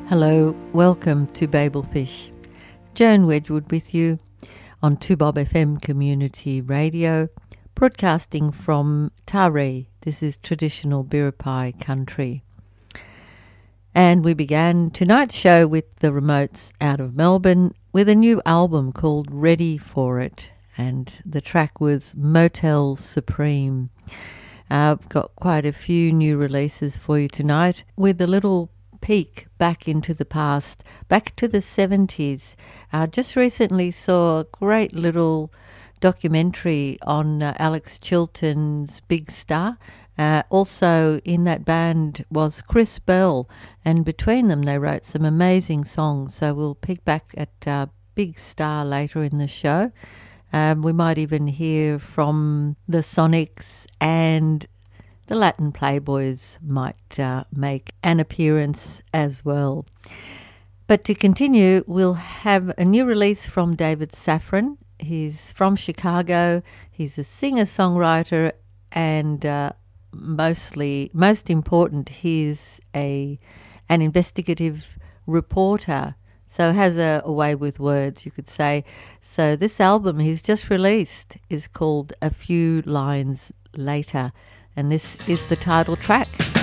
Hello, welcome to Babelfish. Joan Wedgwood with you on 2Bob FM Community Radio, broadcasting from Taree. This is traditional Biripi country. And we began tonight's show with the Remotes out of Melbourne with a new album called Ready For It, and the track was Motel Supreme. I've got quite a few new releases for you tonight with a little peek back into the past, back to the 70s. I just recently saw a great little documentary on Alex Chilton's Big Star. Also in that band was Chris Bell, and between them they wrote some amazing songs. So we'll pick back at Big Star later in the show. We might even hear from the Sonics, and the Latin Playboys might make an appearance as well. But to continue, we'll have a new release from David Safran. He's from Chicago. He's a singer-songwriter, and most important, he's an investigative reporter. So has a way with words, you could say. So this album he's just released is called A Few Lines Later, and this is the title track.